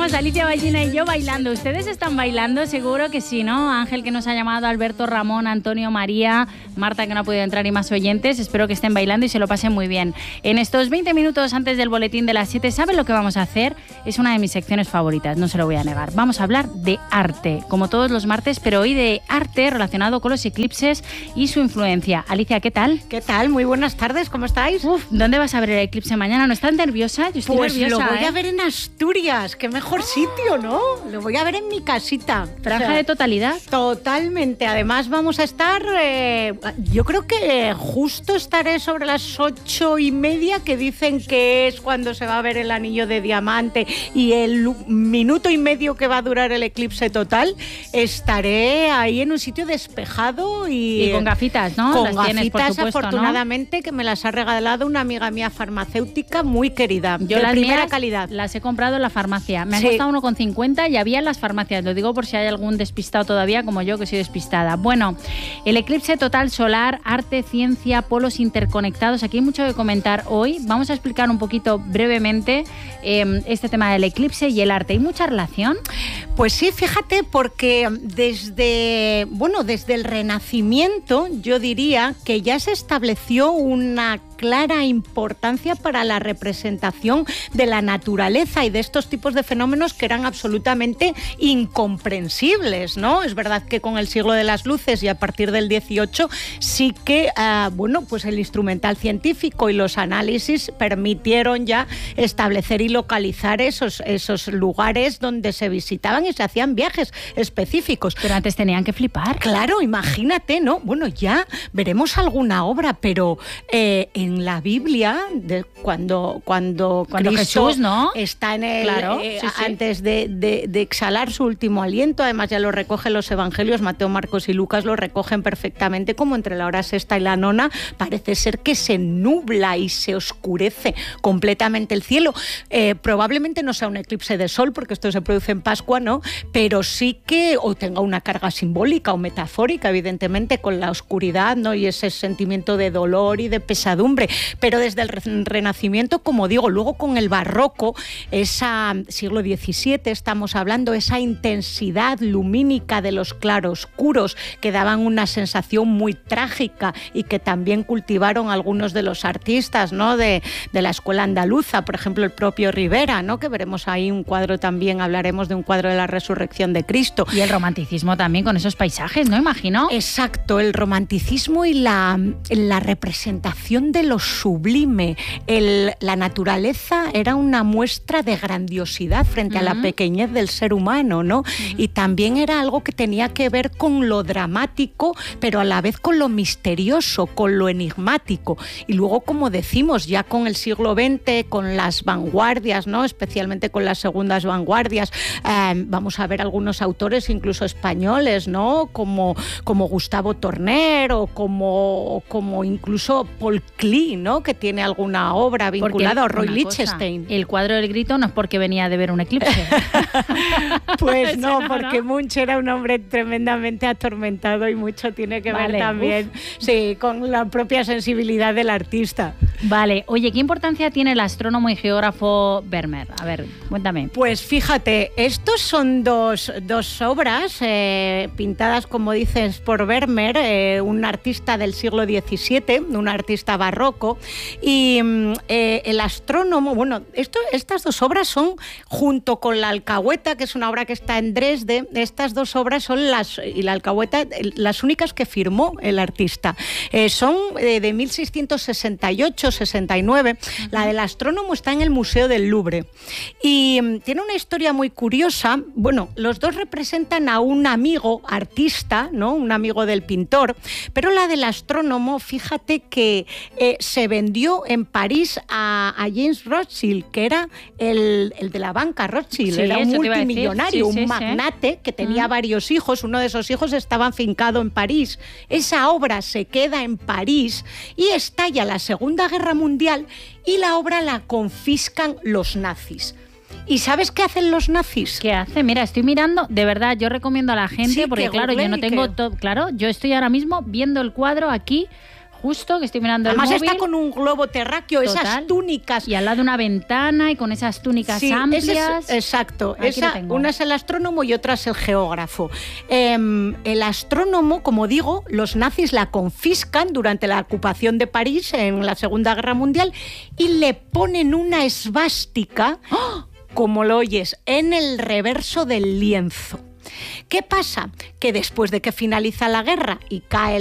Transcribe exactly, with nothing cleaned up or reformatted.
estamos Alicia Ballina y yo bailando. ¿Ustedes están bailando? Seguro que sí, ¿no? Ángel, que nos ha llamado, Alberto, Ramón, Antonio, María, Marta, que no ha podido entrar, y más oyentes. Espero que estén bailando y se lo pasen muy bien. En estos veinte minutos antes del boletín de las siete, ¿saben lo que vamos a hacer? Es una de mis secciones favoritas, no se lo voy a negar. Vamos a hablar de arte, como todos los martes, pero hoy de arte relacionado con los eclipses y su influencia. Alicia, ¿qué tal? ¿Qué tal? Muy buenas tardes, ¿cómo estáis? Uf, ¿dónde vas a ver el eclipse mañana? ¿No estás nerviosa? Yo estoy pues nerviosa, lo voy ¿eh? a ver en Asturias, qué mejor sitio, ¿no? Lo voy a ver en mi casita. Franja o sea, de totalidad. Totalmente. Además vamos a estar, eh, yo creo que justo estaré sobre las ocho y media, que dicen que es cuando se va a ver el anillo de diamante, y el minuto y medio que va a durar el eclipse total. Estaré ahí en un sitio despejado y, y con gafitas, ¿no? Con las gafitas, tienes, por supuesto, afortunadamente, ¿no? Que me las ha regalado una amiga mía farmacéutica muy querida. Yo de las primera mías calidad. Las he comprado en la farmacia. Me han Sí. costado uno con cincuenta y había en las farmacias. Lo digo por si hay algún despistado todavía, como yo, que soy despistada. Bueno, el eclipse total solar, arte, ciencia, polos interconectados. Aquí hay mucho que comentar hoy. Vamos a explicar un poquito brevemente eh, este tema del eclipse y el arte. ¿Hay mucha relación? Pues sí, fíjate, porque desde, bueno, desde el Renacimiento yo diría que ya se estableció una clara importancia para la representación de la naturaleza y de estos tipos de fenómenos que eran absolutamente incomprensibles, ¿no? Es verdad que con el siglo de las luces y a partir del dieciocho sí que, uh, bueno, pues el instrumental científico y los análisis permitieron ya establecer y localizar esos, esos lugares donde se visitaban y se hacían viajes específicos. Pero antes tenían que flipar. Claro, imagínate, ¿no? Bueno, ya veremos alguna obra, pero eh, en En la Biblia, de cuando, cuando, cuando Cristo Jesús, ¿no? está en el, claro, eh, sí, sí. antes de, de, de exhalar su último aliento, además ya lo recogen los evangelios, Mateo, Marcos y Lucas lo recogen perfectamente, como entre la hora sexta y la nona parece ser que se nubla y se oscurece completamente el cielo. Eh, probablemente no sea un eclipse de sol, porque esto se produce en Pascua, ¿no? Pero sí que, o tenga una carga simbólica o metafórica, evidentemente, con la oscuridad, ¿no? Y ese sentimiento de dolor y de pesadumbre. Pero desde el Renacimiento, como digo, luego con el Barroco, esa siglo diecisiete estamos hablando, esa intensidad lumínica de los claroscuros que daban una sensación muy trágica y que también cultivaron algunos de los artistas, ¿no? de, de la escuela andaluza, por ejemplo el propio Rivera, ¿no? Que veremos ahí un cuadro también, hablaremos de un cuadro de la resurrección de Cristo. Y el romanticismo también con esos paisajes, ¿no? Imagino. Exacto, el romanticismo y la, la representación de lo sublime. El, la naturaleza era una muestra de grandiosidad frente uh-huh. a la pequeñez del ser humano, ¿no? Uh-huh. Y también era algo que tenía que ver con lo dramático, pero a la vez con lo misterioso, con lo enigmático. Y luego, como decimos, ya con el siglo veinte, con las vanguardias, ¿no? Especialmente con las segundas vanguardias, eh, vamos a ver algunos autores, incluso españoles, ¿no? Como, como Gustavo Torner o como, como incluso Paul Klee, ¿no? Que tiene alguna obra vinculada, o Roy Lichtenstein. El cuadro del grito no es porque venía de ver un eclipse. Pues no, no, porque ¿no? Munch era un hombre tremendamente atormentado y mucho tiene que vale, ver también sí, con la propia sensibilidad del artista. Vale, oye, ¿qué importancia tiene el astrónomo y geógrafo Vermeer? A ver, cuéntame. Pues fíjate, estos son dos, dos obras eh, pintadas, como dices, por Vermeer, eh, un artista del siglo diecisiete, un artista barroco, y eh, el astrónomo, bueno, esto, estas dos obras son, junto con la Alcahueta, que es una obra que está en Dresde, estas dos obras son las, y la Alcahueta, las únicas que firmó el artista. Eh, son eh, de mil seiscientos sesenta y ocho sesenta y nueve. Uh-huh. La del astrónomo está en el Museo del Louvre. Y um, tiene una historia muy curiosa. Bueno, los dos representan a un amigo artista, ¿no? Un amigo del pintor, pero la del astrónomo, fíjate que eh, se vendió en París a, a James Rothschild, que era el, el de la banca Rothschild, sí, era un multimillonario, sí, sí, un magnate sí. que tenía uh-huh. varios hijos, uno de esos hijos estaba afincado en París. Esa obra se queda en París y estalla la Segunda Guerra Mundial y la obra la confiscan los nazis. ¿Y sabes qué hacen los nazis? ¿Qué hacen? Mira, estoy mirando, de verdad, yo recomiendo a la gente, sí, porque claro, yo no tengo todo, claro, yo estoy ahora mismo viendo el cuadro aquí justo, que estoy mirando Además el móvil. está con un globo terráqueo, Total. esas túnicas. Y al lado una ventana y con esas túnicas Sí, amplias. ese es, exacto. Aquí Esa, lo tengo. una es el astrónomo y otra es el geógrafo. Eh, el astrónomo, como digo, los nazis la confiscan durante la ocupación de París en la Segunda Guerra Mundial y le ponen una esvástica, ¡oh!, como lo oyes, en el reverso del lienzo. ¿Qué pasa? Que después de que finaliza la guerra y cae